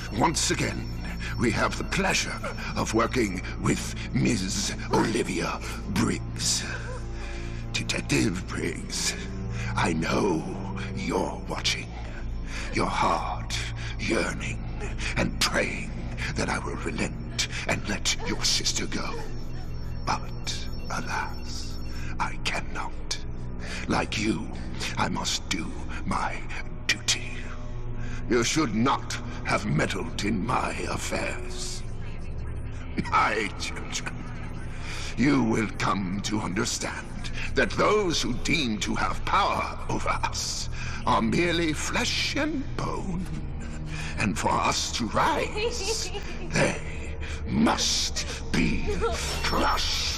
Once again, we have the pleasure of working with Ms. Olivia Briggs. Detective Briggs, I know you're watching. Your heart yearning and praying that I will relent and let your sister go. But, alas, I cannot. Like you, I must do my duty. You should not have meddled in my affairs. My children, you will come to understand that those who deem to have power over us are merely flesh and bone. And for us to rise, they must be crushed.